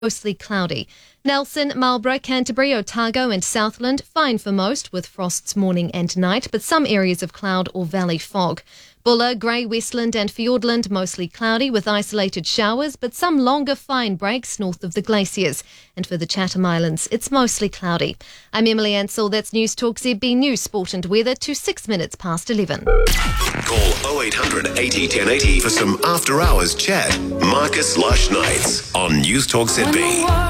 mostly cloudy. Nelson, Marlborough, Canterbury, Otago and Southland, fine for most with frosts morning and night, but some areas of cloud or valley fog. Buller, Grey, Westland and Fiordland, mostly cloudy with isolated showers, but some longer fine breaks north of the glaciers. And for the Chatham Islands, it's mostly cloudy. I'm Emily Ansell, that's News Talk ZB News Sport and Weather to 6 minutes past 11. Call 0800 80 1080 for some after-hours chat. Marcus Lush Nights on News Talk ZB.